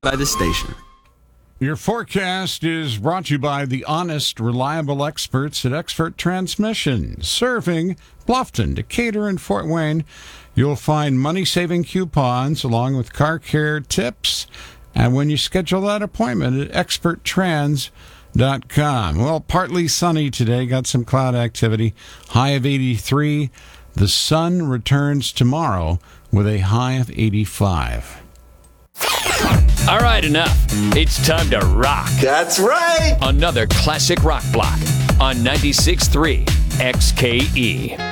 by the station. Your forecast is brought to you by the honest, reliable experts at Expert Transmission. Serving Bluffton, Decatur, and Fort Wayne, you'll find money-saving coupons along with car care tips. And when you schedule that appointment at experttrans.com. Well, partly sunny today, got some cloud activity, high of 83. The sun returns tomorrow with a high of 85. All right, enough. It's time to rock. That's right. Another classic rock block on 96.3 XKE.